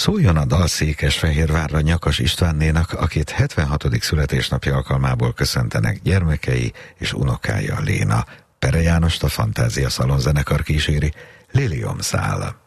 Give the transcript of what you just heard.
Szóljon a dal Székesfehérvárra Nyakas Istvánnénak, akit 76. születésnapja alkalmából köszöntenek gyermekei és unokája Léna. Pere Jánost a Fantázia Szalonzenekar kíséri, Lilium Szál.